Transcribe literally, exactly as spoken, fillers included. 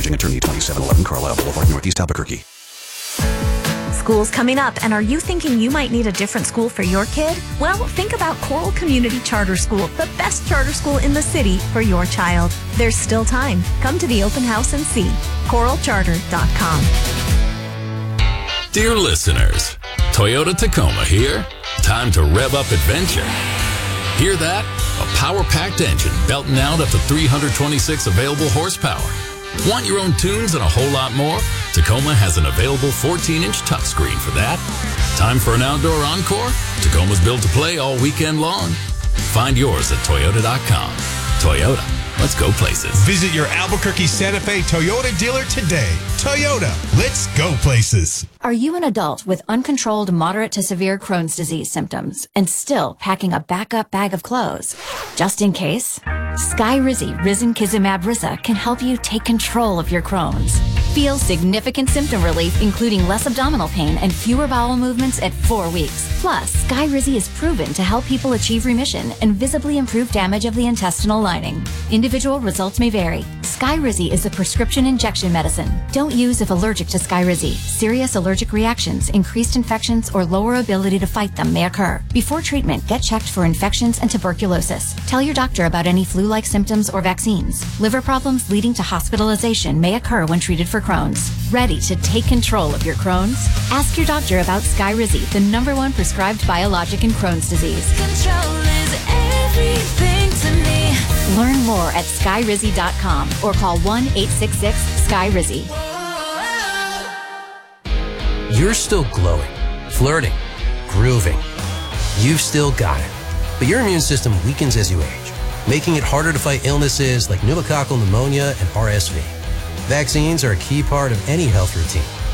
Managing Attorney, twenty-seven eleven Carlisle Boulevard, Northeast Albuquerque. School's coming up, and are you thinking you might need a different school for your kid? Well, think about Coral Community Charter School, the best charter school in the city for your child. There's still time. Come to the open house and see. coral charter dot com. Dear listeners, Toyota Tacoma here. Time to rev up adventure. Hear that? A power-packed engine belting out up to three hundred twenty-six available horsepower. Want your own tunes and a whole lot more? Tacoma has an available fourteen inch touchscreen for that. Time for an outdoor encore? Tacoma's built to play all weekend long. Find yours at toyota dot com. Toyota, let's go places. Visit your Albuquerque Santa Fe Toyota dealer today. Toyota, let's go places. Are you an adult with uncontrolled moderate to severe Crohn's disease symptoms and still packing a backup bag of clothes? Just in case, Skyrizi Risankizumab Risa can help you take control of your Crohn's. Feel significant symptom relief, including less abdominal pain and fewer bowel movements at four weeks. Plus, Skyrizi is proven to help people achieve remission and visibly improve damage of the intestinal lining. Individual results may vary. Skyrizi is a prescription injection medicine. Don't use if allergic to Skyrizi. Serious allergic reactions, increased infections, or lower ability to fight them may occur. Before treatment, get checked for infections and tuberculosis. Tell your doctor about any flu-like symptoms or vaccines. Liver problems leading to hospitalization may occur when treated for Crohn's. Ready to take control of your Crohn's? Ask your doctor about Skyrizi, the number one prescribed biologic in Crohn's disease. Control is everything to me. Learn more at skyrizi dot com or call one eight six six Skyrizi. You're still glowing, flirting, grooving. You've still got it. But your immune system weakens as you age, making it harder to fight illnesses like pneumococcal pneumonia and R S V. Vaccines are a key part of any health routine,